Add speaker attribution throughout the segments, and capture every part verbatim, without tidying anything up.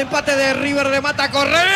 Speaker 1: empate de River, remata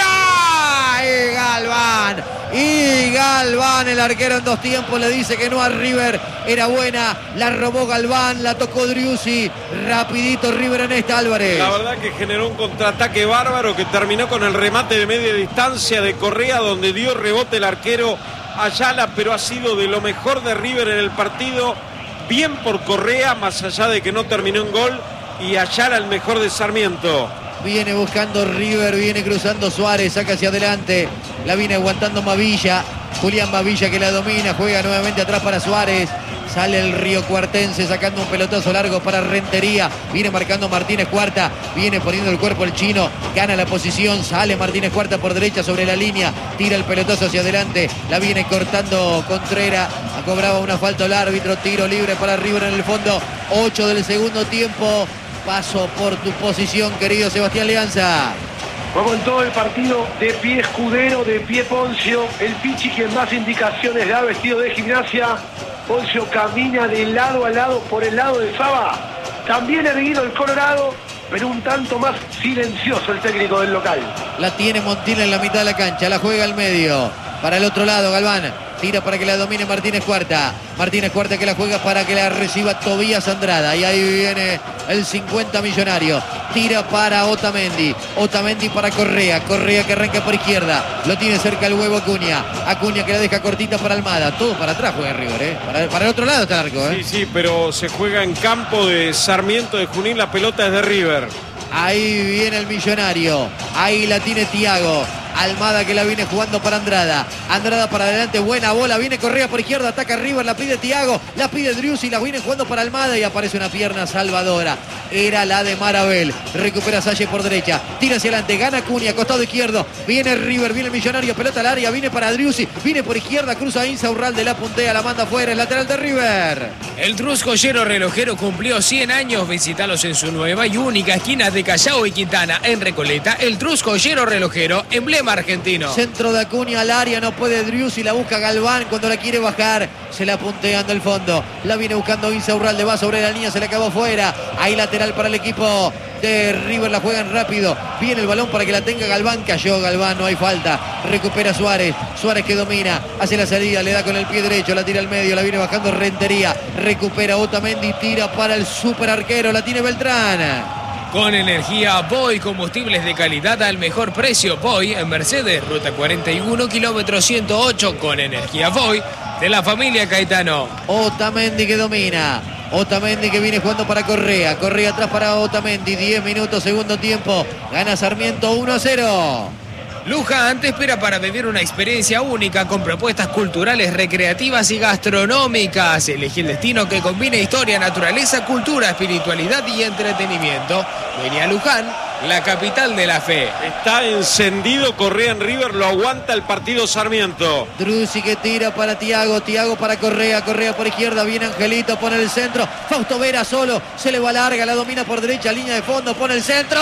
Speaker 1: Correa. Y Galván. Y Galván, el arquero en dos tiempos, le dice que no a River. Era buena, la robó Galván, la tocó Driussi. Rapidito River en esta, Álvarez.
Speaker 2: La verdad que generó un contraataque bárbaro que terminó con el remate de media distancia de Correa, donde dio rebote el arquero Ayala, pero ha sido de lo mejor de River en el partido. Bien por Correa, más allá de que no terminó en gol. Y Ayala el mejor de Sarmiento.
Speaker 1: Viene buscando River, viene cruzando Suárez, saca hacia adelante, la viene aguantando Mavilla, Julián Mavilla que la domina, juega nuevamente atrás para Suárez, sale el Río Cuartense sacando un pelotazo largo para Rentería, viene marcando Martínez Cuarta, viene poniendo el cuerpo el chino, gana la posición, sale Martínez Cuarta por derecha sobre la línea, tira el pelotazo hacia adelante, la viene cortando Contreras, cobraba una falta al árbitro, tiro libre para River en el fondo, ocho del segundo tiempo. Paso por tu posición, querido Sebastián Leanza.
Speaker 3: Como en todo el partido, de pie Escudero, de pie Poncio, el Pichi quien más indicaciones da vestido de Gimnasia. Poncio camina de lado a lado por el lado de Saba. También erguido el Colorado, pero un tanto más silencioso el técnico del local.
Speaker 1: La tiene Montiel en la mitad de la cancha, la juega al medio. Para el otro lado, Galván. Tira para que la domine Martínez Cuarta. Martínez Cuarta que la juega para que la reciba Tobías Andrada. Y ahí viene el cincuenta millonario. Tira para Otamendi. Otamendi para Correa. Correa que arranca por izquierda. Lo tiene cerca el huevo Acuña. Acuña que la deja cortita para Almada. Todo para atrás juega River, ¿eh? Para, para el otro lado está el arco, ¿eh?
Speaker 2: Sí, sí, pero se juega en campo de Sarmiento de Junín. La pelota es de River.
Speaker 1: Ahí viene el millonario. Ahí la tiene Thiago. Almada que la viene jugando para Andrada. Andrada para adelante, buena bola. Viene Correa por izquierda, ataca River, la pide Thiago, la pide Driussi, la viene jugando para Almada y aparece una pierna salvadora. Era la de Marabel. Recupera Salle por derecha. Tira hacia adelante, gana Acuña, costado izquierdo. Viene River, viene el millonario, pelota al área, viene para Driussi, viene por izquierda, cruza Insaurralde, la puntea, la manda afuera, el lateral de River.
Speaker 4: El Truscollero relojero cumplió cien años. Visítalos en su nueva y única esquina de Callao y Quintana, en Recoleta. El Truscollero relojero, emblema argentino.
Speaker 1: Centro de Acuña al área, no puede Driussi, la busca Galván cuando la quiere bajar, se la punteando el fondo, la viene buscando Insaurralde, va sobre la línea, se le acabó fuera, ahí lateral para el equipo de River, la juegan rápido, viene el balón para que la tenga Galván, cayó Galván, no hay falta, recupera Suárez, Suárez que domina, hace la salida, le da con el pie derecho, la tira al medio, la viene bajando Rentería, recupera Otamendi, tira para el super arquero, la tiene Beltrán.
Speaker 4: Con energía Boy, combustibles de calidad al mejor precio. Boy en Mercedes, ruta cuarenta y uno, kilómetro ciento ocho. Con energía Boy de la familia Caetano.
Speaker 1: Otamendi que domina. Otamendi que viene jugando para Correa. Correa atrás para Otamendi. diez minutos, segundo tiempo. Gana Sarmiento uno a cero.
Speaker 4: Luján te espera para vivir una experiencia única con propuestas culturales, recreativas y gastronómicas. Elegí el destino que combine historia, naturaleza, cultura, espiritualidad y entretenimiento. Vení a Luján, la capital de la fe.
Speaker 2: Está encendido Correa en River, lo aguanta el partido Sarmiento.
Speaker 1: Driussi que tira para Thiago, Thiago para Correa, Correa por izquierda, viene Angelito, pone el centro. Fausto Vera solo, se le va larga, la domina por derecha, línea de fondo, pone el centro.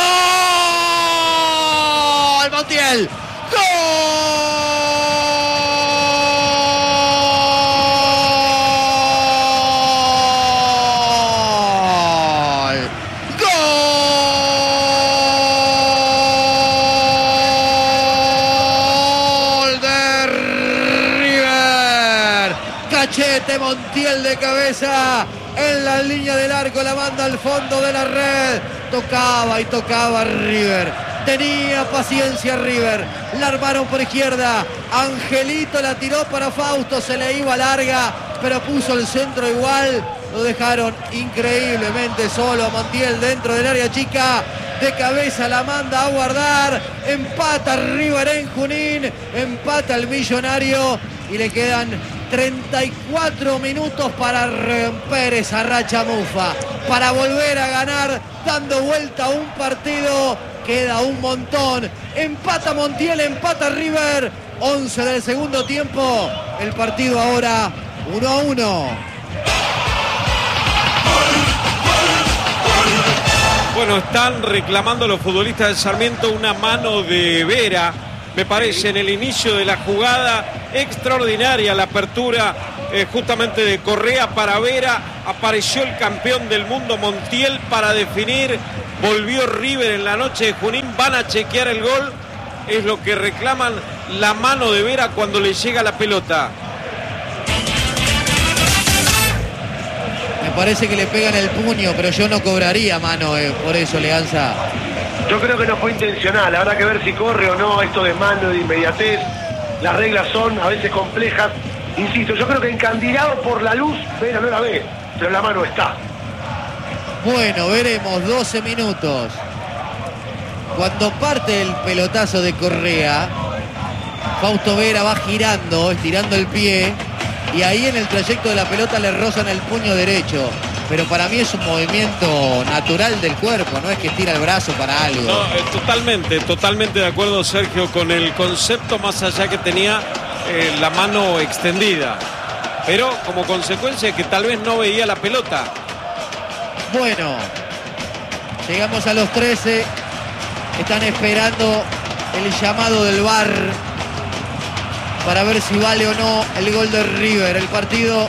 Speaker 1: ¡Gol! Montiel. ¡Gol! ¡Gol! De River. Cachete Montiel de cabeza en la línea del arco, la manda al fondo de la red. Tocaba y tocaba River. Tenía paciencia River, la armaron por izquierda, Angelito la tiró para Fausto, se le iba larga, pero puso el centro igual, lo dejaron increíblemente solo a Montiel dentro del área chica, de cabeza la manda a guardar, empata River en Junín, empata el millonario y le quedan treinta y cuatro minutos para romper esa racha mufa, para volver a ganar, dando vuelta a un partido. Queda un montón. Empata Montiel, empata River. once del segundo tiempo. El partido ahora uno a uno.
Speaker 2: Bueno, están reclamando los futbolistas del Sarmiento una mano de Vera. Me parece en el inicio de la jugada extraordinaria la apertura eh, justamente de Correa para Vera. Apareció el campeón del mundo Montiel para definir. volvió River en la noche de Junín, van a chequear el gol, es lo que reclaman, la mano de Vera cuando le llega la pelota.
Speaker 1: Me parece que le pegan el puño, pero yo no cobraría mano, eh, por eso, Leanza.
Speaker 3: Yo creo que no fue intencional, habrá que ver si corre o no esto de mano, de inmediatez. Las reglas son a veces complejas. Insisto, yo creo que encandilado por la luz, Vera no la ve, pero la mano está.
Speaker 1: Bueno, veremos, doce minutos. Cuando parte el pelotazo de Correa, Fausto Vera va girando, estirando el pie, y ahí en el trayecto de la pelota le rozan el puño derecho. Pero para mí es un movimiento natural del cuerpo, no es que estira el brazo para algo.
Speaker 2: No, eh, totalmente, totalmente de acuerdo, Sergio, con el concepto, más allá que tenía eh, la mano extendida. Pero como consecuencia de que tal vez no veía la pelota.
Speaker 1: Bueno, llegamos a los trece. Están esperando el llamado del V A R para ver si vale o no el gol de River. El partido...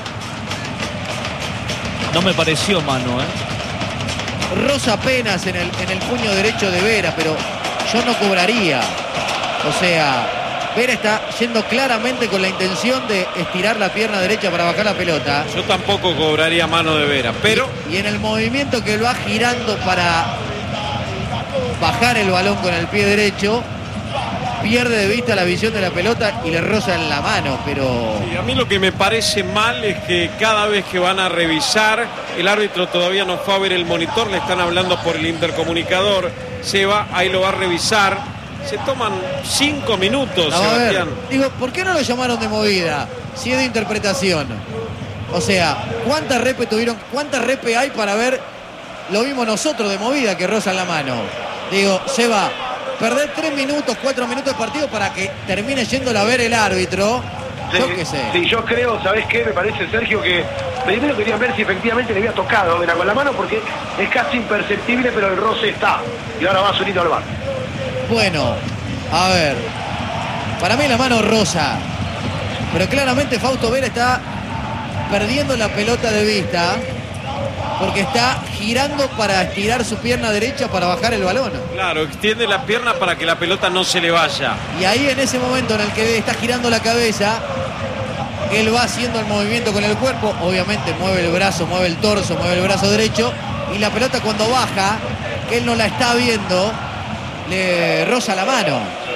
Speaker 5: No me pareció mano, ¿eh?
Speaker 1: roza apenas en el, en el puño derecho de Vera, pero yo no cobraría. O sea, Vera está yendo claramente con la intención de estirar la pierna derecha para bajar la pelota.
Speaker 2: Yo tampoco cobraría mano de Vera, pero...
Speaker 1: Y, y en el movimiento que lo va girando para bajar el balón con el pie derecho, pierde de vista la visión de la pelota y le roza en la mano, pero...
Speaker 2: Y a mí lo que me parece mal es que cada vez que van a revisar, el árbitro todavía no fue a ver el monitor, le están hablando por el intercomunicador, se va, ahí lo va a revisar, se toman cinco minutos,
Speaker 1: no,
Speaker 2: Sebastián.
Speaker 1: Ver, digo, ¿por qué no lo llamaron de movida? Si es de interpretación. O sea, ¿cuántas repes tuvieron? ¿Cuántas repes hay para ver lo mismo nosotros de movida que rozan la mano? Digo, Seba, perder tres minutos, cuatro minutos de partido para que termine yéndolo a ver el árbitro. Yo qué sé.
Speaker 3: Sí, yo creo, ¿sabés qué? Me parece, Sergio, que primero querían ver si efectivamente le había tocado Vera con la mano, porque es casi imperceptible, pero el roce está. Y ahora va solito al bar.
Speaker 1: Bueno, a ver. Para mí la mano rosa. Pero claramente Fausto Vera está perdiendo la pelota de vista, porque está girando para estirar su pierna derecha para bajar el balón.
Speaker 2: Claro, extiende la pierna para que la pelota no se le vaya.
Speaker 1: Y ahí en ese momento en el que está girando la cabeza, él va haciendo el movimiento con el cuerpo. Obviamente mueve el brazo, mueve el torso, mueve el brazo derecho. Y la pelota cuando baja, que él no la está viendo, le roza la mano.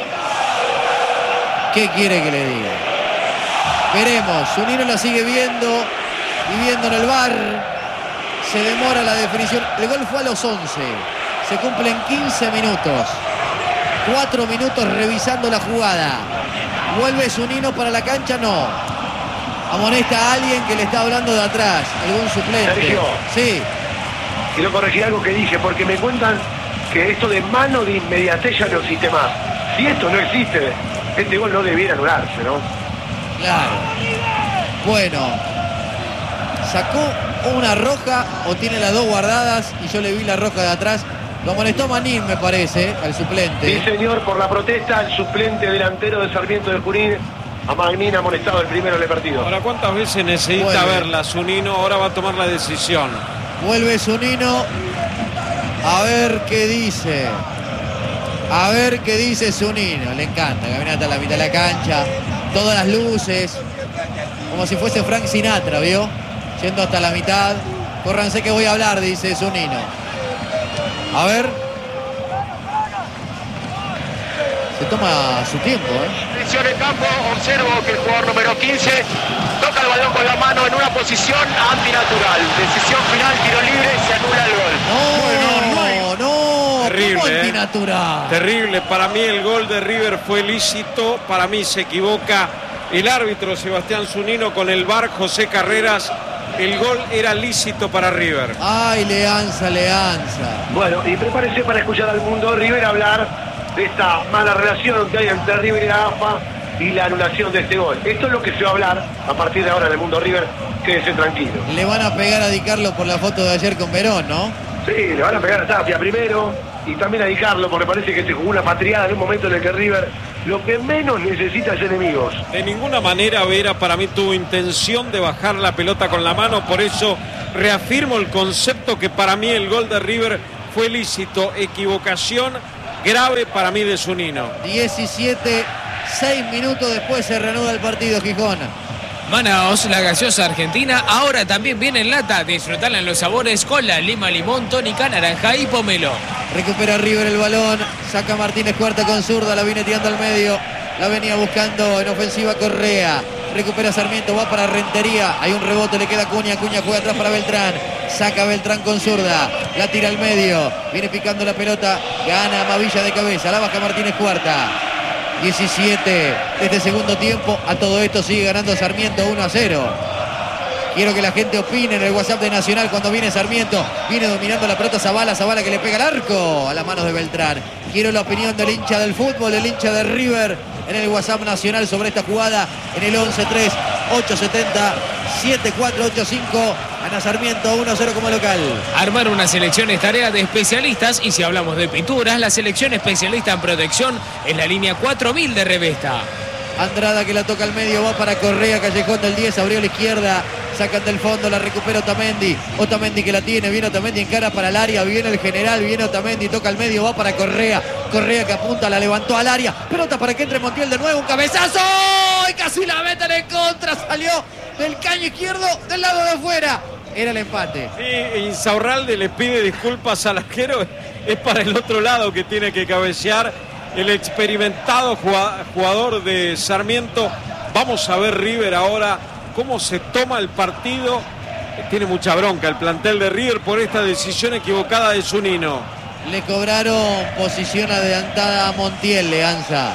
Speaker 1: ¿Qué quiere que le diga? Veremos. Zunino la sigue viendo y viendo en el V A R. Se demora la definición. El gol fue a los once. Se cumplen quince minutos. cuatro minutos revisando la jugada. ¿Vuelve Zunino para la cancha? No. Amonesta a alguien que le está hablando de atrás. Algún suplente.
Speaker 3: Sergio.
Speaker 1: Sí.
Speaker 3: Quiero corregir algo que dije, porque me cuentan que esto de mano de inmediatez ya no existe más. Si esto no existe, este gol no debiera anularse, ¿no?
Speaker 1: Claro. Bueno. Sacó una roja o tiene las dos guardadas y yo le vi la roja de atrás. Lo amonestó Manín, me parece, al suplente.
Speaker 3: Sí, señor, por la protesta, el suplente delantero de Sarmiento de Junín, a Manín amonestado el primero del partido.
Speaker 2: Ahora, ¿cuántas veces necesita
Speaker 1: Vuelve.
Speaker 2: verla Zunino? Ahora va a tomar la decisión.
Speaker 1: Vuelve Zunino. A ver qué dice. A ver qué dice Zunino. Le encanta caminar hasta la mitad de la cancha. Todas las luces. Como si fuese Frank Sinatra, ¿vio? Yendo hasta la mitad. Córranse que voy a hablar, dice Zunino. A ver. Se toma su tiempo, ¿eh?
Speaker 6: Atención el campo, observo que el jugador número quince toca el balón con la mano en una posición antinatural. Decisión final, tiro libre, se anula el gol.
Speaker 1: No, no, no.
Speaker 2: Terrible,
Speaker 1: ¿Cómo
Speaker 2: eh?
Speaker 1: antinatural?
Speaker 2: Terrible. Para mí el gol de River fue lícito. Para mí se equivoca el árbitro Sebastián Zunino con el V A R José Carreras. El gol era lícito para River.
Speaker 1: Ay, Leanza, Leanza.
Speaker 3: Bueno, y prepárese para escuchar al mundo River hablar de esta mala relación que hay entre River y la A F A y la anulación de este gol. Esto es lo que se va a hablar a partir de ahora en el mundo River. Quédese tranquilo.
Speaker 1: Le van a pegar a Di Carlo por la foto de ayer con Verón, ¿no?
Speaker 3: Sí, le van a pegar a Tapia primero y también a Di Carlo, porque parece que se jugó una patriada en un momento en el que River lo que menos necesita es enemigos.
Speaker 2: De ninguna manera Vera para mí tuvo intención de bajar la pelota con la mano, por eso reafirmo el concepto que para mí el gol de River fue lícito. Equivocación grave para mí de Zunino.
Speaker 1: diecisiete, seis minutos después se reanuda el partido, Gijón.
Speaker 4: Manaos, la gaseosa argentina, ahora también viene en lata. Disfrutarla en los sabores cola, lima, limón, tónica, naranja y pomelo.
Speaker 1: Recupera River el balón, saca Martínez Cuarta con zurda, la viene tirando al medio. La venía buscando en ofensiva Correa. Recupera Sarmiento, va para Rentería. Hay un rebote, le queda a Acuña. Acuña juega atrás para Beltrán. Saca Beltrán con zurda. La tira al medio. Viene picando la pelota. Gana Mavilla de cabeza. La baja Martínez Cuarta. diecisiete de este segundo tiempo. A todo esto sigue ganando Sarmiento uno a cero. Quiero que la gente opine en el WhatsApp de Nacional cuando viene Sarmiento. Viene dominando la pelota Zavala. Zavala que le pega al arco a las manos de Beltrán. Quiero la opinión del hincha del fútbol, del hincha de River, en el WhatsApp Nacional sobre esta jugada. En el once tres ocho siete cero siete cuatro ocho cinco. Gana Sarmiento uno a cero como local.
Speaker 4: Armar una selección es tarea de especialistas. Y si hablamos de pinturas, la selección especialista en protección es la línea cuatro mil de Revesta.
Speaker 1: Andrada que la toca al medio, va para Correa, Callejón del diez, abrió a la izquierda, sacan del fondo, la recupera Otamendi, Otamendi que la tiene, viene Otamendi en cara para el área, viene el general, viene Otamendi, toca al medio, va para Correa, Correa que apunta, la levantó al área, pelota para que entre Montiel de nuevo, un cabezazo, y casi la meten en contra, salió del caño izquierdo del lado de afuera, era el empate.
Speaker 2: Sí, Insaurralde le pide disculpas al arquero, es para el otro lado que tiene que cabecear el experimentado jugador de Sarmiento. Vamos a ver River ahora cómo se toma el partido. Tiene mucha bronca el plantel de River por esta decisión equivocada de Zunino.
Speaker 1: Le cobraron posición adelantada a Montiel, Leanza.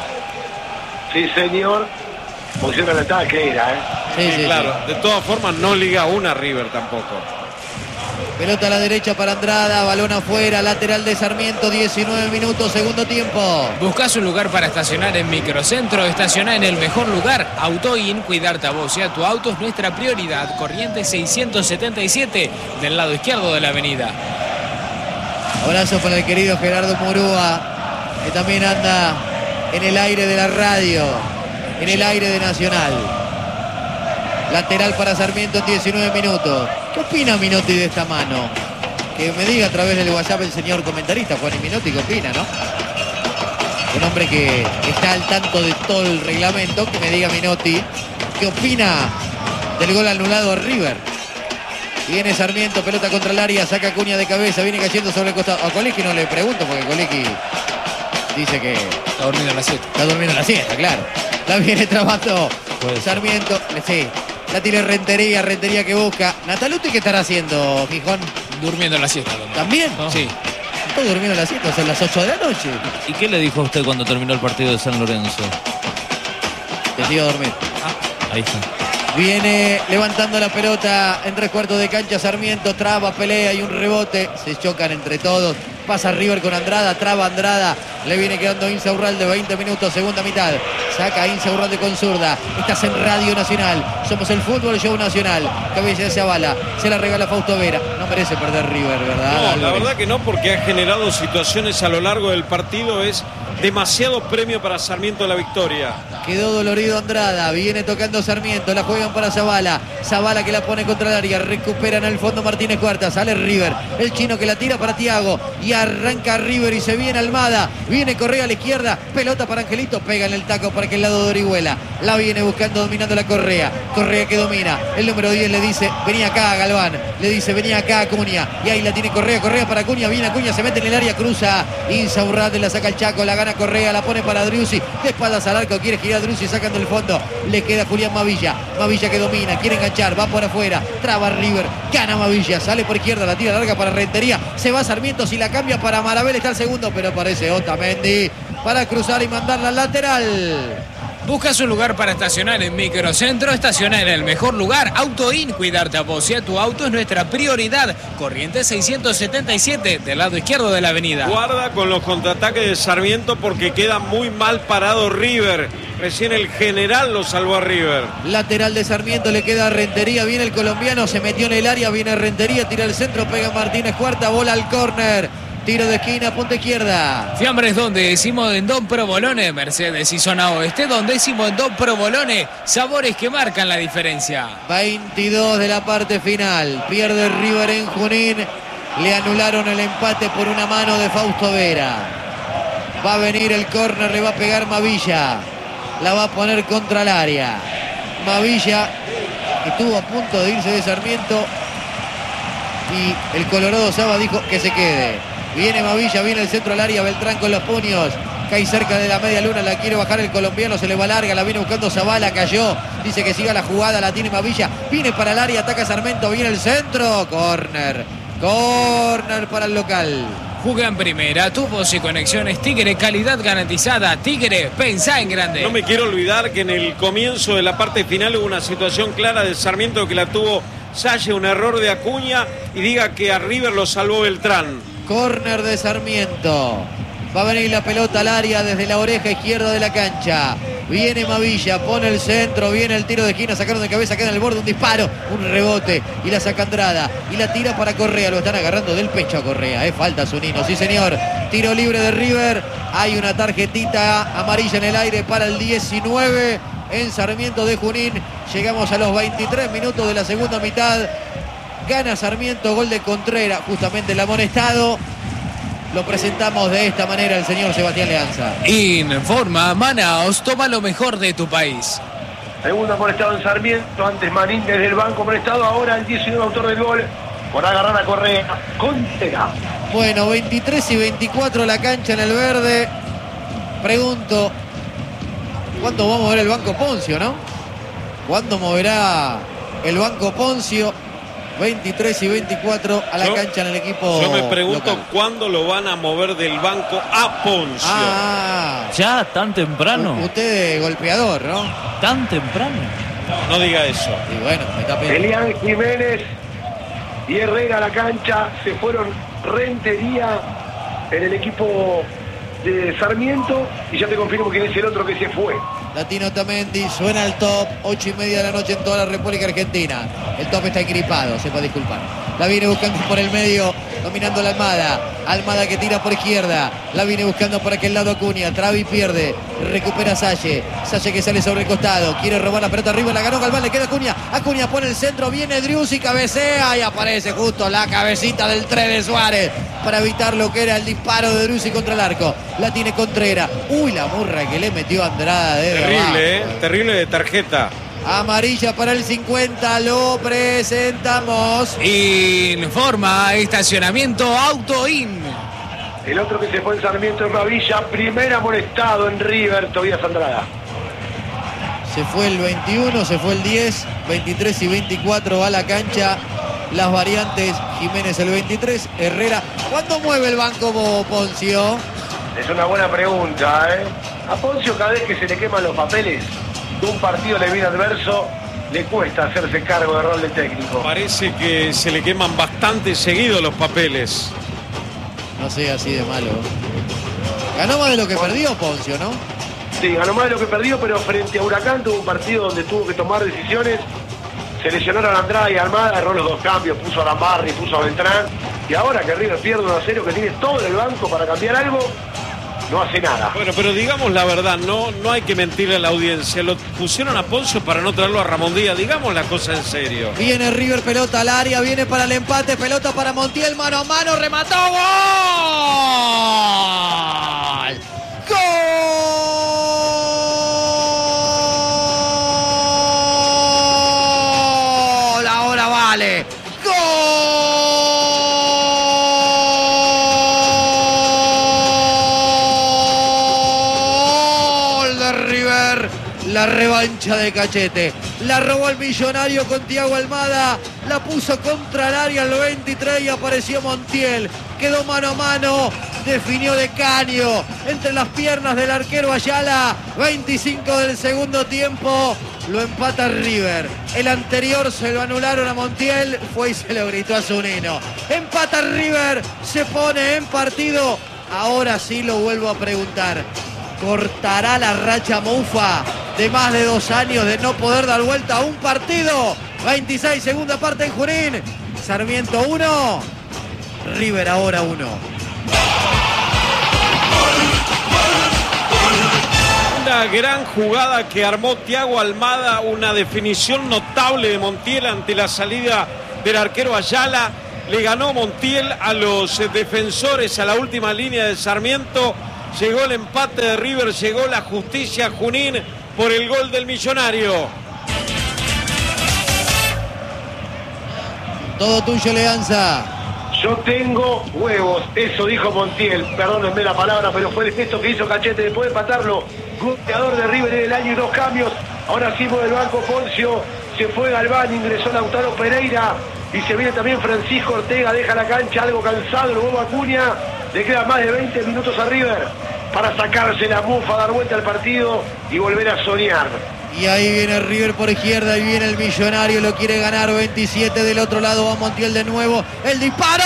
Speaker 3: Sí, señor. Posición adelantada que era, ¿eh?
Speaker 1: Sí,
Speaker 2: sí,
Speaker 1: sí,
Speaker 2: claro.
Speaker 1: Sí.
Speaker 2: De todas formas, no liga una River tampoco.
Speaker 1: Pelota a la derecha para Andrada, balón afuera, lateral de Sarmiento, diecinueve minutos, segundo tiempo.
Speaker 4: ¿Buscás un lugar para estacionar en Microcentro? Estacioná en el mejor lugar. Autoin, cuidarte a vos y a tu auto es nuestra prioridad. Corrientes seiscientos setenta y siete, del lado izquierdo de la avenida.
Speaker 1: Abrazo para el querido Gerardo Murúa, que también anda en el aire de la radio, en el aire de Nacional. Lateral para Sarmiento en diecinueve minutos. ¿Qué opina Minotti de esta mano? Que me diga a través del WhatsApp el señor comentarista, Juan y Minotti, ¿qué opina, no? Un hombre que está al tanto de todo el reglamento, que me diga Minotti, ¿qué opina del gol anulado a River? Viene Sarmiento, pelota contra el área, saca Acuña de cabeza, viene cayendo sobre el costado. A Colicchi no le pregunto porque Colicchi dice que
Speaker 4: Está durmiendo en la siesta.
Speaker 1: está durmiendo en la siesta, claro. La viene trabando Sarmiento, sí. La tira Rentería, Rentería que busca. Nataluti, ¿qué estará haciendo, Gijón?
Speaker 4: Durmiendo en la siesta. Don.
Speaker 1: ¿También?
Speaker 4: ¿No? Sí.
Speaker 1: Estoy durmiendo en la siesta, son las ocho de la noche.
Speaker 5: ¿Y qué le dijo a usted cuando terminó el partido de San Lorenzo?
Speaker 1: Te sigo a dormir.
Speaker 5: Ahí está.
Speaker 1: Viene levantando la pelota en tres cuartos de cancha Sarmiento, traba, pelea y un rebote. Se chocan entre todos. Pasa River con Andrada, traba Andrada. Le viene quedando Insaurralde, veinte minutos, segunda mitad. Saca Insaurralde con zurda. Estás en Radio Nacional. Somos el Fútbol Show Nacional. Cabeza de Zavala. Se la regala Fausto Vera. No merece perder River, ¿verdad?
Speaker 2: No, la
Speaker 1: Álvarez?
Speaker 2: verdad que no, porque ha generado situaciones a lo largo del partido. Es demasiado premio para Sarmiento la victoria.
Speaker 1: Quedó dolorido Andrada, viene tocando Sarmiento, la juegan para Zavala, Zavala que la pone contra el área, recuperan al fondo Martínez Cuarta, sale River, el chino que la tira para Thiago y arranca River y se viene Almada, viene Correa a la izquierda, pelota para Angelito, pega en el taco para que el lado de Orihuela, la viene buscando dominando la Correa, Correa que domina, el número diez le dice, venía acá Galván, le dice, venía acá Acuña, y ahí la tiene Correa, Correa para Acuña, viene Acuña, se mete en el área, cruza, Insaurralde la saca el Chaco, la gana Correa, la pone para Driussi, de espaldas al arco, quiere girar Driussi, sacan del fondo, le queda Julián Mavilla, Mavilla que domina, quiere enganchar, va por afuera, traba River, gana Mavilla, sale por izquierda, la tira larga para Rentería, se va Sarmiento, si la cambia para Marabel está el segundo, pero parece Otamendi para cruzar y mandarla al lateral.
Speaker 4: ¿Buscas un lugar para estacionar en Microcentro? Estaciona en el mejor lugar. Autoin, cuidarte a vos y a tu auto es nuestra prioridad. Corrientes seiscientos setenta y siete, del lado izquierdo de la avenida.
Speaker 2: Guarda con los contraataques de Sarmiento porque queda muy mal parado River. Recién el general lo salvó a River.
Speaker 1: Lateral de Sarmiento, le queda a Rentería, viene el colombiano, se metió en el área, viene Rentería, tira el centro, pega Martínez Cuarta, bola al córner. Tiro de esquina, punta izquierda.
Speaker 4: Fiambres donde decimos en Don Provolone, Mercedes y Zona Oeste, donde decimos en Don Provolone, sabores que marcan la diferencia.
Speaker 1: veintidós de la parte final. Pierde River en Junín. Le anularon el empate por una mano de Fausto Vera. Va a venir el córner, le va a pegar Mavilla. La va a poner contra el área. Mavilla, que estuvo a punto de irse de Sarmiento. Y el Colorado Saba dijo que se quede. Viene Mavilla, viene el centro al área. Beltrán con los puños. Cae cerca de la media luna, la quiere bajar el colombiano, se le va larga, la viene buscando Zavala, cayó, dice que siga la jugada, la tiene Mavilla, viene para el área, ataca Sarmiento, viene el centro, córner, córner para el local.
Speaker 4: Juega en primera, tubos y conexiones Tigre, calidad garantizada. Tigre, pensá en grande.
Speaker 2: No me quiero olvidar que en el comienzo de la parte final hubo una situación clara de Sarmiento que la tuvo Salle, un error de Acuña, y diga que a River lo salvó Beltrán.
Speaker 1: Córner de Sarmiento. Va a venir la pelota al área desde la oreja izquierda de la cancha. Viene Mavilla, pone el centro, viene el tiro de esquina, sacaron de cabeza, queda en el borde, un disparo, un rebote y la saca Andrada y la tira para Correa, lo están agarrando del pecho a Correa, eh, falta Zunino, sí señor, tiro libre de River, hay una tarjetita amarilla en el aire para el diecinueve en Sarmiento de Junín, llegamos a los veintitrés minutos de la segunda mitad, gana Sarmiento, gol de Contreras, justamente el amonestado. Lo presentamos de esta manera el señor Sebastián Leanza.
Speaker 4: Informa Manaos, toma lo mejor de tu país.
Speaker 3: Segundo amonestado en Sarmiento, antes Manín desde el banco amonestado, ahora el diecinueve autor del gol por agarrar a Correa. Contreras.
Speaker 1: Bueno, veintitrés y veinticuatro la cancha en el verde. Pregunto, ¿cuándo va a mover el banco Poncio, no? ¿Cuándo moverá el banco Poncio? veintitrés y veinticuatro a la yo, cancha en el equipo.
Speaker 2: Yo me pregunto
Speaker 1: local.
Speaker 2: cuándo lo van a mover del banco a Poncio.
Speaker 1: Ah,
Speaker 5: ya, tan temprano.
Speaker 1: U usted es golpeador, ¿no?
Speaker 5: Tan temprano.
Speaker 2: No, no diga eso.
Speaker 1: Y bueno, me está pidiendo.
Speaker 3: Elian Jiménez y Herrera a la cancha. Se fueron Rentería en el equipo de Sarmiento. Y ya te confirmo quién es el otro que se fue.
Speaker 1: Latino Tamendi, suena el top, ocho y media de la noche en toda la República Argentina. El top está engripado, sepa disculpar. La viene buscando por el medio, dominando la Almada. Almada que tira por izquierda, la viene buscando por aquel lado Acuña. Travi pierde, recupera Salle. Salle que sale sobre el costado, quiere robar la pelota arriba, la ganó Galván, le queda Acuña. Acuña pone el centro, viene Driussi, cabecea y aparece justo la cabecita del tres de Suárez para evitar lo que era el disparo de Driussi contra el arco. La tiene Contreras. Uy, la murra que le metió Andrada de
Speaker 2: Terrible, eh, terrible de tarjeta.
Speaker 1: Amarilla para el cincuenta, lo presentamos.
Speaker 4: Informa estacionamiento Autoin.
Speaker 3: El otro que se fue en Sarmiento es Mavilla, primer amonestado en River, Tobías Andrada.
Speaker 1: Se fue el veintiuno, se fue el diez, veintitrés y veinticuatro va a la cancha. Las variantes, Jiménez el veintitrés, Herrera. ¿Cuándo mueve el banco Poncio?
Speaker 3: Es una buena pregunta, ¿eh? A Poncio cada vez que se le queman los papeles de un partido le viene adverso, le cuesta hacerse cargo del rol de técnico.
Speaker 2: Parece que se le queman bastante seguido los papeles.
Speaker 1: No sea así de malo. Ganó más de lo que perdió Poncio, ¿no?
Speaker 3: Sí, ganó más de lo que perdió, pero frente a Huracán tuvo un partido donde tuvo que tomar decisiones. Se lesionaron a Andrada y Almada, agarró los dos cambios, puso a Lambarri, puso a Beltrán. Y ahora que River pierde uno a cero, que tiene todo en el banco para cambiar algo, no hace nada.
Speaker 2: Bueno, pero digamos la verdad, no, no hay que mentirle a la audiencia. Lo pusieron a Poncio para no traerlo a Ramón Díaz. Digamos la cosa en serio.
Speaker 1: Viene River, pelota al área, viene para el empate, pelota para Montiel, mano a mano, remató, ¡gol! ¡Gol! Ahora vale. La revancha de Cachete. La robó el Millonario con Thiago Almada. La puso contra el área al veintitrés y apareció Montiel. Quedó mano a mano. Definió de caño entre las piernas del arquero Ayala. veinticinco del segundo tiempo. Lo empata River. El anterior se lo anularon a Montiel. Fue y se lo gritó a Zunino. Empata River. Se pone en partido. Ahora sí lo vuelvo a preguntar. ¿Cortará la racha Mufa de más de dos años de no poder dar vuelta a un partido? veintiséis, segunda parte en Junín. Sarmiento uno, River ahora uno.
Speaker 2: Una gran jugada que armó Thiago Almada, una definición notable de Montiel ante la salida del arquero Ayala. Le ganó Montiel a los defensores a la última línea de Sarmiento. Llegó el empate de River, llegó la justicia a Junín por el gol del Millonario.
Speaker 1: Todo tuyo, Leanza.
Speaker 3: Yo tengo huevos, eso dijo Montiel, perdónenme la palabra, pero fue el gesto que hizo Cachete después de empatarlo. Goleador de River en el año y dos cambios. Ahora sí por el banco Poncio, se fue Galván, ingresó Lautaro Pereira y se viene también Francisco Ortega, deja la cancha algo cansado, lo vuelve Acuña, le quedan más de veinte minutos a River para sacarse la mufa, dar vuelta al partido y volver a soñar.
Speaker 1: Y ahí viene River por izquierda, y viene el Millonario, lo quiere ganar, veintisiete del otro lado, va Montiel de nuevo, el disparo,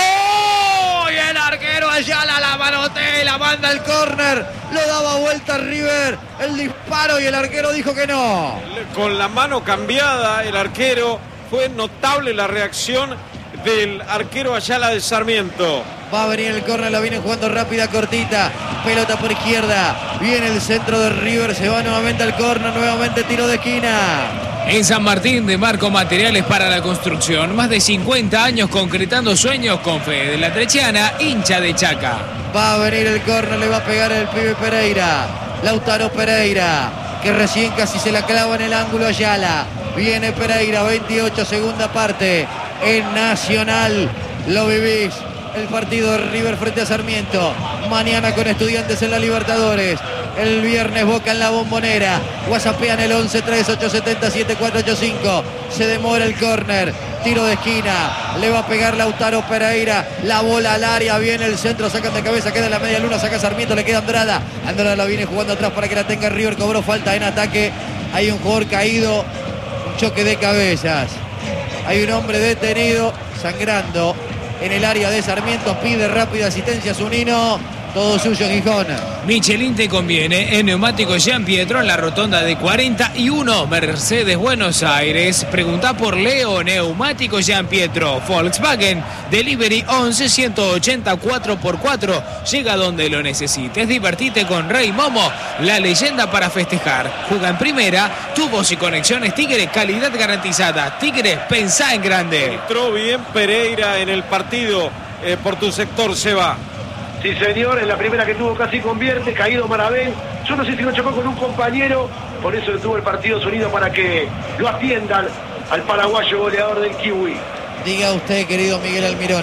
Speaker 1: y el arquero Ayala la manotea, la manda al córner, lo daba vuelta River, el disparo y el arquero dijo que no.
Speaker 2: Con la mano cambiada el arquero, fue notable la reacción del arquero Ayala de Sarmiento.
Speaker 1: Va a venir el córner, la viene jugando rápida, cortita, pelota por izquierda, viene el centro de River, se va nuevamente al córner, nuevamente tiro de esquina.
Speaker 4: En San Martín de Marco Materiales para la Construcción, más de cincuenta años concretando sueños con Fede la Trechiana, hincha de Chaca.
Speaker 1: Va a venir el córner, le va a pegar el pibe Pereira, Lautaro Pereira, que recién casi se la clava en el ángulo Ayala. Viene Pereira, veintiocho, segunda parte, en Nacional, lo vivís. El partido de River frente a Sarmiento. Mañana con Estudiantes en la Libertadores. El viernes Boca en la Bombonera. WhatsAppean el once tres ocho siete siete cuatro ocho cinco. Se demora el córner. Tiro de esquina. Le va a pegar Lautaro Pereira. La bola al área. Viene el centro. Sacan de cabeza. Queda en la media luna. Saca Sarmiento. Le queda Andrada. Andrada la viene jugando atrás para que la tenga River. Cobró falta en ataque. Hay un jugador caído. Un choque de cabezas. Hay un hombre detenido. Sangrando en el área de Sarmiento, pide rápida asistencia a Zunino. Todo suyo, Gijón.
Speaker 4: Michelin te conviene en Neumáticos Jean Pietro en la rotonda de cuarenta y uno, Mercedes, Buenos Aires. Pregunta por Leo, Neumáticos Jean Pietro. Volkswagen, Delivery once ciento ochenta cuatro por cuatro. Llega donde lo necesites. Divertite con Rey Momo, la leyenda para festejar. Juega en primera, tubos y conexiones Tigre, calidad garantizada. Tigre, pensá en grande.
Speaker 2: Entró bien Pereira en el partido eh, por tu sector, Seba.
Speaker 3: Sí, señor, en la primera que tuvo casi convierte, caído Marabel. Yo no sé si no chocó con un compañero, por eso detuvo el partido sonido para que lo atiendan al paraguayo goleador del Kiwi.
Speaker 1: Diga usted, querido Miguel Almirón.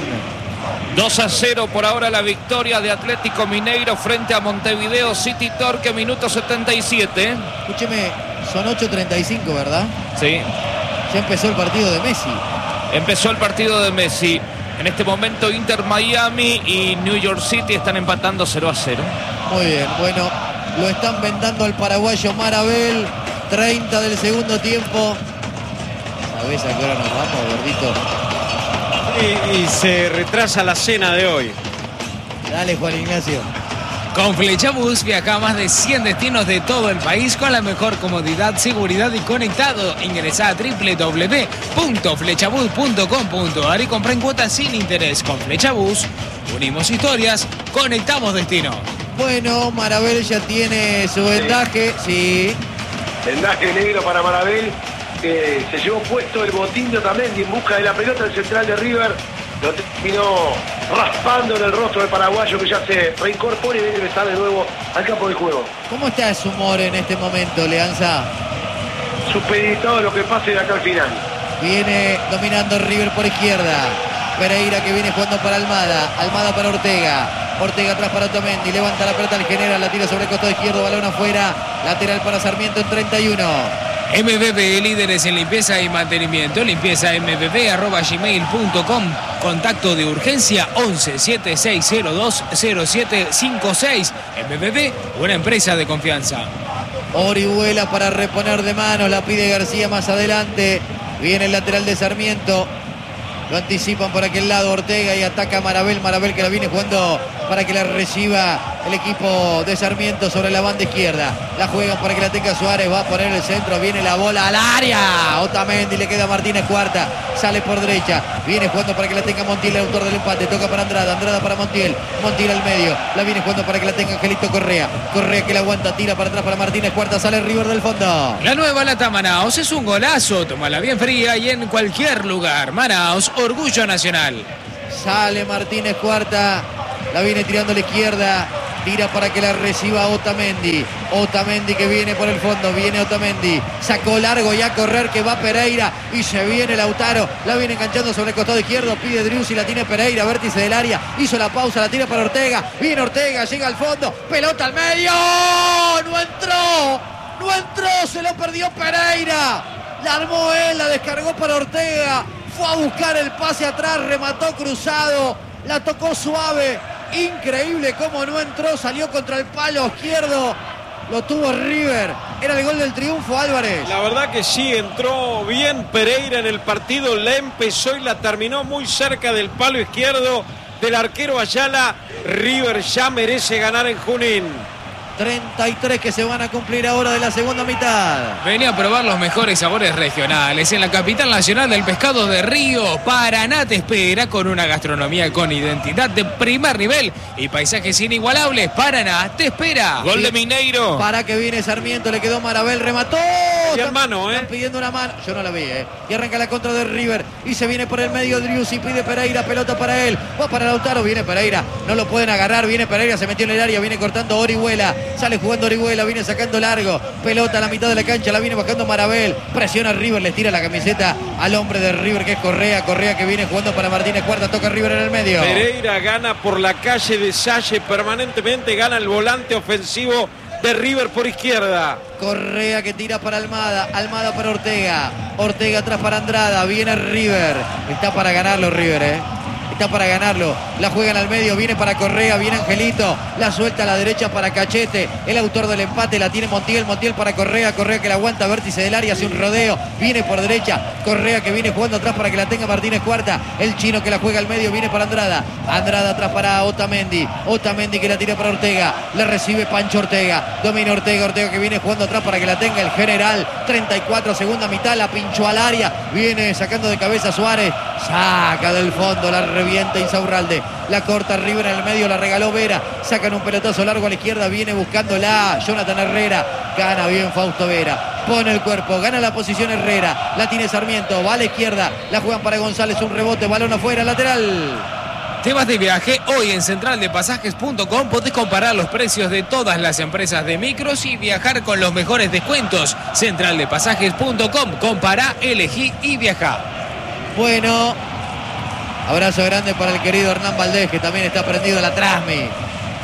Speaker 5: dos a cero por ahora la victoria de Atlético Mineiro frente a Montevideo City Torque, minuto setenta y siete.
Speaker 1: Escúcheme, son ocho treinta y cinco, ¿verdad?
Speaker 5: Sí.
Speaker 1: Ya empezó el partido de Messi.
Speaker 5: Empezó el partido de Messi. En este momento Inter Miami y New York City están empatando cero a cero.
Speaker 1: Muy bien, bueno, lo están vendando al paraguayo Marabel. treinta del segundo tiempo. ¿Sabés a qué hora nos vamos, gordito?
Speaker 2: Y, y se retrasa la cena de hoy.
Speaker 1: Dale, Juan Ignacio.
Speaker 4: Con Flechabús viaja a más de cien destinos de todo el país con la mejor comodidad, seguridad y conectado. Ingresa a doble u doble u doble u punto flechabús punto com punto a r y compra en cuotas sin interés. Con Flechabús unimos historias, conectamos destinos.
Speaker 1: Bueno, Marabel ya tiene su vendaje, sí.
Speaker 3: Vendaje negro para Marabel. Eh, se llevó puesto el botín de Otamendi en busca de la pelota. El central de River lo terminó raspando en el rostro del paraguayo, que ya se reincorpora y debe estar de nuevo al campo de juego.
Speaker 1: ¿Cómo está su humor en este momento, Leanza?
Speaker 3: Supeditado a lo que pase de acá al final.
Speaker 1: Viene dominando River por izquierda. Pereira que viene jugando para Almada. Almada para Ortega. Ortega atrás para Otamendi. Levanta la pelota al general. La tira sobre el costado izquierdo. Balón afuera. Lateral para Sarmiento en treinta y uno.
Speaker 4: M B B, líderes en limpieza y mantenimiento. Limpieza m b b arroba gmail punto com. Contacto de urgencia once siete seis cero dos cero siete cinco seis. M B B, una empresa de confianza.
Speaker 1: Orihuela para reponer de mano. La pide García más adelante. Viene el lateral de Sarmiento. Lo anticipan por aquel lado Ortega y ataca a Marabel. Marabel que la viene jugando para que la reciba el equipo de Sarmiento sobre la banda izquierda. La juegan para que la tenga Suárez. Va a poner el centro. Viene la bola al área. Otamendi, le queda Martínez cuarta. Sale por derecha. Viene jugando para que la tenga Montiel, el autor del empate. Toca para Andrada. Andrada para Montiel. Montiel al medio. La viene jugando para que la tenga Angelito Correa. Correa que la aguanta. Tira para atrás para Martínez cuarta. Sale River del fondo.
Speaker 4: La nueva lata Manaos es un golazo. Tómala bien fría y en cualquier lugar. Manaos, orgullo nacional.
Speaker 1: Sale Martínez Cuarta. La viene tirando a la izquierda. Tira para que la reciba Otamendi. Otamendi que viene por el fondo. Viene Otamendi. Sacó largo y a correr que va Pereira. Y se viene Lautaro. La viene enganchando sobre el costado izquierdo. Pide Driussi. La tiene Pereira. Vértice del área. Hizo la pausa. La tira para Ortega. Viene Ortega. Llega al fondo. Pelota al medio. No entró. No entró. Se lo perdió Pereira. La armó él. La descargó para Ortega. Fue a buscar el pase atrás. Remató cruzado. La tocó suave. Increíble cómo no entró, salió contra el palo izquierdo, lo tuvo River, era el gol del triunfo, Álvarez.
Speaker 2: La verdad que sí, entró bien Pereira en el partido, la empezó y la terminó muy cerca del palo izquierdo del arquero Ayala. River ya merece ganar en Junín.
Speaker 1: treinta y tres que se van a cumplir ahora de la segunda mitad.
Speaker 4: Venía a probar los mejores sabores regionales en la capital nacional del pescado de Río. Paraná te espera con una gastronomía con identidad de primer nivel y paisajes inigualables. Paraná te espera.
Speaker 5: Gol de Mineiro.
Speaker 1: Para que viene Sarmiento, le quedó Marabel, remató.
Speaker 2: Y hermano, ¿eh?
Speaker 1: Están pidiendo una mano. Yo no la vi, ¿eh? Y arranca la contra de River. Y se viene por el medio Driussi. Pide Pereira, pelota para él. Va para Lautaro, viene Pereira. No lo pueden agarrar. Viene Pereira, se metió en el área. Viene cortando Orihuela. Sale jugando Orihuela. Viene sacando largo. Pelota a la mitad de la cancha. La viene bajando Marabel. Presiona a River. Le tira la camiseta al hombre de River que es Correa. Correa que viene jugando para Martínez Cuarta. Toca River en el medio.
Speaker 2: Pereira gana por la calle de Salle permanentemente. Gana el volante ofensivo de River por izquierda.
Speaker 1: Correa que tira para Almada. Almada para Ortega. Ortega atrás para Andrada. Viene River. Está para ganarlo River, ¿eh? Está para ganarlo. La juegan al medio. Viene para Correa. Viene Angelito. La suelta a la derecha para Cachete. El autor del empate la tiene Montiel. Montiel para Correa. Correa que la aguanta. Vértice del área. Hace un rodeo. Viene por derecha. Correa que viene jugando atrás para que la tenga Martínez Cuarta. El chino que la juega al medio. Viene para Andrada. Andrada atrás para Otamendi. Otamendi que la tira para Ortega. La recibe Pancho Ortega. Domina Ortega. Ortega que viene jugando atrás para que la tenga el general. treinta y cuatro, segunda mitad. La pinchó al área. Viene sacando de cabeza Suárez. Saca del fondo. La revienta Insaurralde. La corta River en el medio. La regaló Vera. Sacan un pelotazo largo a la izquierda. Viene buscándola Jonathan Herrera. Gana bien Fausto Vera. Pone el cuerpo. Gana la posición Herrera. La tiene Sarmiento. Va a la izquierda. La juegan para González. Un rebote. Balón afuera. Lateral.
Speaker 4: Te vas de viaje. Hoy en central de pasajes punto com podés comparar los precios de todas las empresas de micros y viajar con los mejores descuentos. central de pasajes punto com. Compará, elegí y viajá.
Speaker 1: Bueno, abrazo grande para el querido Hernán Valdés, que también está prendido a la Trasmi. Ahí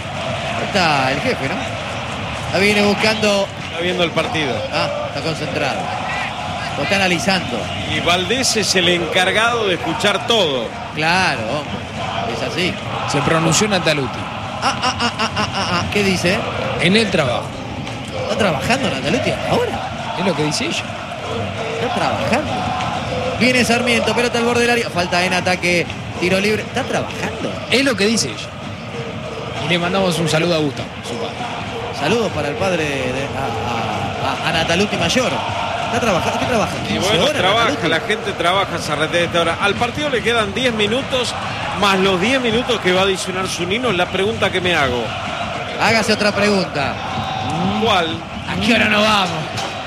Speaker 1: está el jefe, ¿no? La viene buscando.
Speaker 2: Está viendo el partido.
Speaker 1: Ah, está concentrado. Lo está analizando.
Speaker 2: Y Valdés es el encargado de escuchar todo.
Speaker 1: Claro, hombre. Es así.
Speaker 4: Se pronunció Nataluti.
Speaker 1: Ah, ah, ah, ah, ah, ah, ah. ¿Qué dice?
Speaker 4: En el trabajo.
Speaker 1: ¿Está trabajando Nataluti ahora?
Speaker 4: Es lo que dice ella.
Speaker 1: Está trabajando. Viene Sarmiento, pelota al borde del área. Falta en ataque, tiro libre. ¿Está trabajando?
Speaker 4: Es lo que dice ella. Y le mandamos un saludo a Gustavo, su padre.
Speaker 1: Saludos para el padre de a, a, a, a Nataluti Mayor. ¿Está trabajando? ¿Qué trabaja?
Speaker 2: Y bueno,
Speaker 1: horas,
Speaker 2: trabaja,
Speaker 1: Nataluti?
Speaker 2: la gente trabaja Zarrete de esta hora. Al partido le quedan diez minutos, más los diez minutos que va a adicionar Zunino. La pregunta que me hago.
Speaker 1: Hágase otra pregunta.
Speaker 2: ¿Cuál?
Speaker 4: ¿A qué hora nos vamos?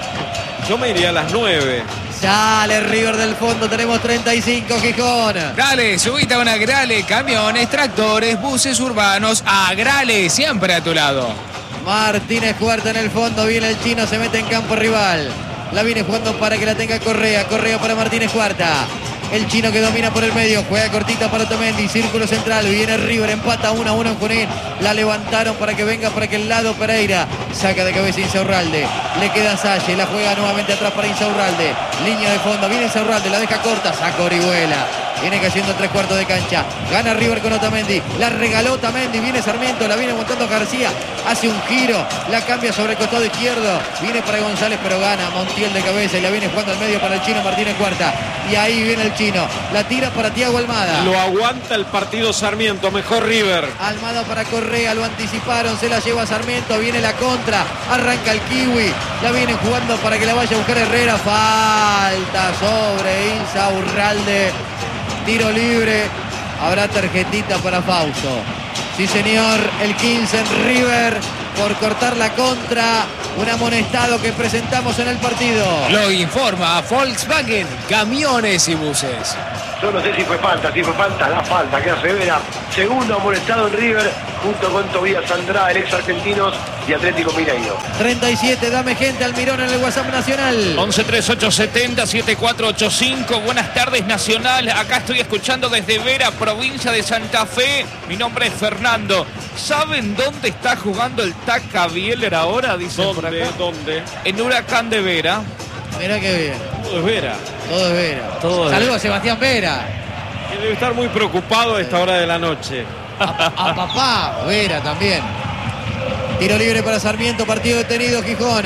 Speaker 2: Yo me iría a las nueve.
Speaker 1: Sale River del fondo, tenemos treinta y cinco, Gijón.
Speaker 4: Dale, subite a una Agrale, camiones, tractores, buses urbanos. Agrale, siempre a tu lado.
Speaker 1: Martínez Cuarta en el fondo, viene el chino, se mete en campo rival. La viene jugando para que la tenga Correa. Correa para Martínez Cuarta. El chino que domina por el medio, juega cortita para Otamendi, círculo central, viene River, empata uno a uno en Junín. La levantaron para que venga por aquel lado Pereira. Saca de cabeza Insaurralde. Le queda Salle, la juega nuevamente atrás para Insaurralde. Línea de fondo, viene Insaurralde, la deja corta, saca Orihuela. Viene cayendo en tres cuartos de cancha. Gana River con Otamendi. La regaló Otamendi. Viene Sarmiento. La viene montando García. Hace un giro. La cambia sobre el costado izquierdo. Viene para González, pero gana Montiel de cabeza. Y la viene jugando al medio para el chino Martínez Cuarta. Y ahí viene el chino. La tira para Thiago Almada.
Speaker 2: Lo aguanta el partido Sarmiento. Mejor River.
Speaker 1: Almada para Correa. Lo anticiparon. Se la lleva Sarmiento. Viene la contra. Arranca el Kiwi. La viene jugando para que la vaya a buscar Herrera. Falta sobre Insaurralde. Tiro libre, habrá tarjetita para Fausto. Sí señor, el quince en River por cortar la contra. Un amonestado que presentamos en el partido.
Speaker 4: Lo informa Volkswagen, camiones y buses.
Speaker 3: Yo no sé si fue falta, si fue falta, la falta que hace Vera. Segundo amonestado en River, junto con Tobías Andrada, el ex Argentinos y Atlético Mineiro.
Speaker 1: treinta y siete, dame gente Almirón en el WhatsApp nacional.
Speaker 5: once treinta y ocho setenta setenta y cuatro ochenta y cinco. Buenas tardes, Nacional. Acá estoy escuchando desde Vera, provincia de Santa Fe. Mi nombre es Fernando. ¿Saben dónde está jugando el Taca Bieler ahora? Dicen por acá.
Speaker 2: ¿Dónde? ¿Dónde?
Speaker 5: En Huracán de Vera.
Speaker 1: Mirá qué bien.
Speaker 2: Todo es Vera.
Speaker 1: Todo es Vera.
Speaker 5: Todo es
Speaker 1: Saludos a Sebastián Vera.
Speaker 2: Que debe estar muy preocupado a esta hora de la noche.
Speaker 1: A, a papá Vera también. Tiro libre para Sarmiento, partido detenido Gijón.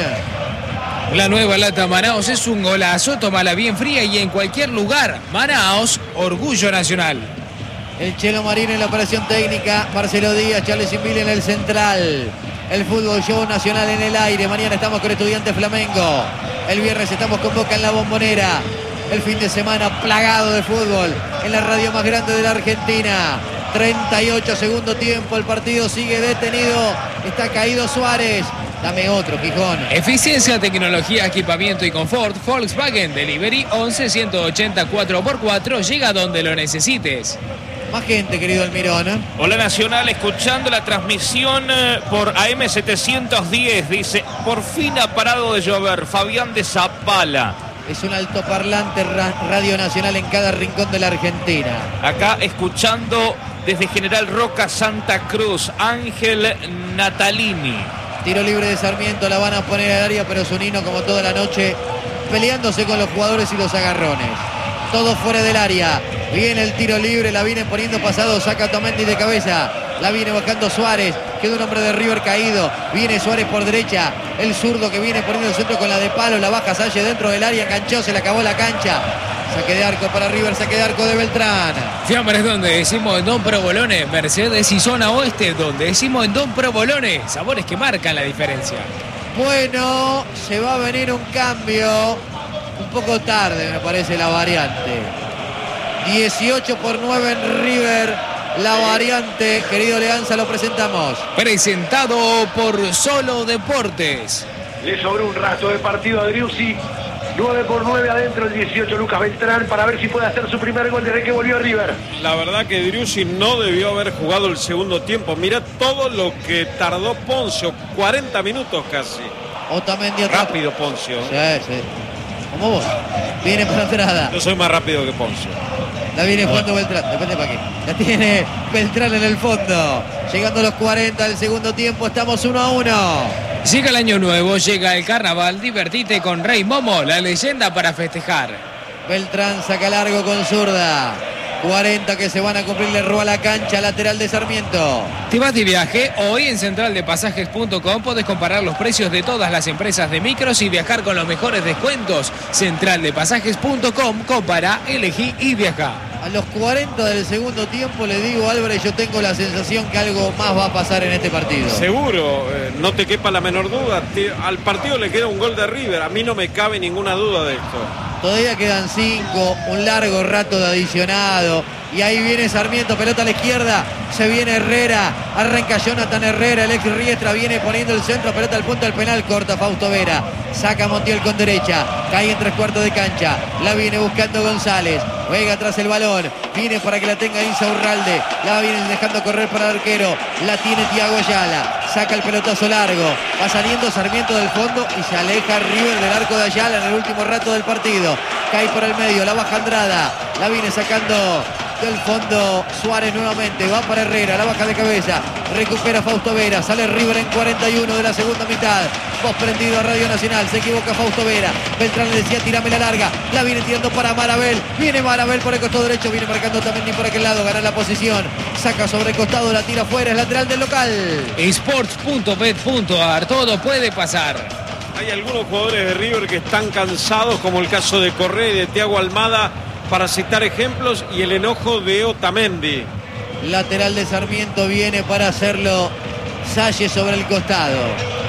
Speaker 4: La nueva lata Manaos es un golazo, tómala bien fría y en cualquier lugar. Manaos, orgullo nacional.
Speaker 1: El Chelo Marín en la operación técnica, Marcelo Díaz, Charles Inville en el central. El fútbol show nacional en el aire. Mañana estamos con Estudiantes Flamengo. El viernes estamos con Boca en la Bombonera. El fin de semana plagado de fútbol en la radio más grande de la Argentina. treinta y ocho segundo tiempo, el partido sigue detenido. Está caído Suárez. Dame otro, Gijón.
Speaker 4: Eficiencia, tecnología, equipamiento y confort. Volkswagen Delivery once ciento ochenta cuatro por cuatro. Llega donde lo necesites.
Speaker 1: Más gente, querido Almirón.
Speaker 5: Hola, Nacional, escuchando la transmisión eh, por A M setecientos diez. Dice, por fin ha parado de llover. Fabián de Zapala.
Speaker 1: Es un altoparlante ra Radio Nacional en cada rincón de la Argentina.
Speaker 5: Acá escuchando desde General Roca, Santa Cruz, Ángel Natalini.
Speaker 1: Tiro libre de Sarmiento, la van a poner al área, pero Zunino, como toda la noche, peleándose con los jugadores y los agarrones. Todo fuera del área. Viene el tiro libre, la viene poniendo pasado, saca Tomendi de cabeza. La viene bajando Suárez, queda un hombre de River caído. Viene Suárez por derecha, el zurdo que viene poniendo el centro con la de palo. La baja Salle dentro del área, enganchó, se le acabó la cancha. Saque de arco para River, saque de arco de Beltrán.
Speaker 4: Fiambres donde decimos en Don Provolone, Mercedes y zona oeste donde decimos en Don Provolone, sabores que marcan la diferencia.
Speaker 1: Bueno, se va a venir un cambio, un poco tarde me parece la variante. dieciocho por nueve en River, la variante, querido Leanza, lo presentamos.
Speaker 4: Presentado por Solo Deportes.
Speaker 3: Le sobró un rato de partido a Driussi. nueve por nueve adentro el dieciocho Lucas Beltrán para ver si puede hacer su primer gol desde que volvió a River.
Speaker 2: La verdad que Driussi no debió haber jugado el segundo tiempo. Mira todo lo que tardó Poncio, cuarenta minutos casi.
Speaker 1: Otamendi atrás.
Speaker 2: Rápido Poncio.
Speaker 1: Sí, sí. Como vos. Viene para entrada.
Speaker 2: Yo soy más rápido que Poncio.
Speaker 1: La viene jugando Beltrán, depende para qué. La tiene Beltrán en el fondo. Llegando a los cuarenta del segundo tiempo, estamos uno a uno.
Speaker 4: Llega el año nuevo, llega el carnaval, divertite con Rey Momo, la leyenda para festejar.
Speaker 1: Beltrán saca largo con zurda. cuarenta que se van a cumplir, le roba la cancha, lateral de Sarmiento.
Speaker 4: ¿Te vas de viaje? Hoy en central de pasajes punto com podés comparar los precios de todas las empresas de micros y viajar con los mejores descuentos. central de pasajes punto com, compara, elegí y viaja.
Speaker 1: A los cuarenta del segundo tiempo le digo, Álvarez, yo tengo la sensación que algo más va a pasar en este partido.
Speaker 2: Seguro, eh, no te quepa la menor duda. Te, al partido le queda un gol de River. A mí no me cabe ninguna duda de esto.
Speaker 1: Todavía quedan cinco, un largo rato de adicionado. Y ahí viene Sarmiento, pelota a la izquierda. Se viene Herrera, arranca Jonathan Herrera, el ex Riestra viene poniendo el centro, pelota al punto del penal, corta Fausto Vera. Saca Montiel con derecha, cae en tres cuartos de cancha. La viene buscando González. Juega atrás el balón, viene para que la tenga Insaurralde. La viene dejando correr para el arquero. La tiene Thiago Ayala. Saca el pelotazo largo. Va saliendo Sarmiento del fondo y se aleja River del arco de Ayala en el último rato del partido. Cae por el medio, la baja Andrada. La viene sacando del fondo Suárez nuevamente. Va para Herrera, la baja de cabeza. Recupera Fausto Vera. Sale River en cuarenta y uno de la segunda mitad. Voz prendido a Radio Nacional. Se equivoca Fausto Vera. Beltrán le decía, tirame la larga. La viene tirando para Marabel. Viene Marabel por el costado derecho. Viene marcando también ni por aquel lado. Gana la posición. Saca sobre el costado. La tira fuera. Es lateral del local.
Speaker 4: Sports punto bet punto ar. Todo puede pasar.
Speaker 2: Hay algunos jugadores de River que están cansados, como el caso de Correa y de Thiago Almada, para citar ejemplos, y el enojo de Otamendi.
Speaker 1: Lateral de Sarmiento viene para hacerlo Salle sobre el costado.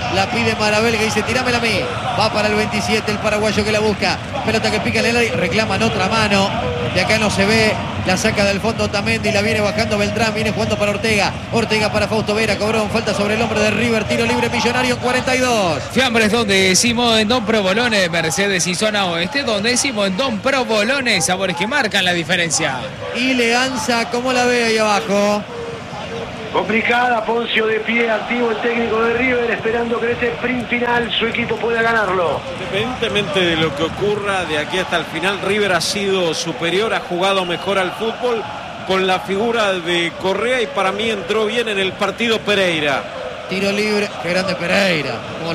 Speaker 1: La pide Marabel, que dice, tirámela a mí. Va para el veintisiete, el paraguayo que la busca. Pelota que pica en el área, reclaman otra mano. De acá no se ve. La saca del fondo Otamendi, la viene bajando Beltrán, viene jugando para Ortega. Ortega para Fausto Vera, cobró un falta sobre el hombre de River. Tiro libre Millonario en cuarenta y dos.
Speaker 4: Fiambres, donde decimos en Don Provolone, Mercedes y zona oeste, donde decimos en Don Provolone, sabores que marcan la diferencia.
Speaker 1: Y Leanza, ¿cómo la ve ahí abajo?
Speaker 3: Complicada, Poncio de pie, activo el técnico de River, esperando que en ese sprint final su equipo pueda ganarlo.
Speaker 2: Independientemente de lo que ocurra de aquí hasta el final, River ha sido superior, ha jugado mejor al fútbol con la figura de Correa y para mí entró bien en el partido Pereira.
Speaker 1: Tiro libre, qué grande Pereira.